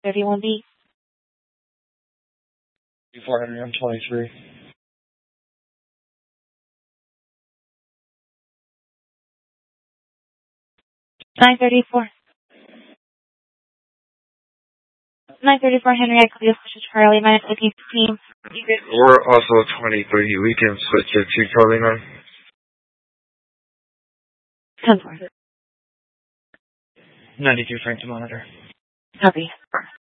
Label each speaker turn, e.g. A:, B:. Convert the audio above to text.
A: 931B.
B: 423.
A: 934. 934 Henry, I call you Charlie, minus 1815.
B: We're also 23. We can switch it to Charlie 9.
A: 10-4.
B: 92 Frank to monitor.
A: Copy.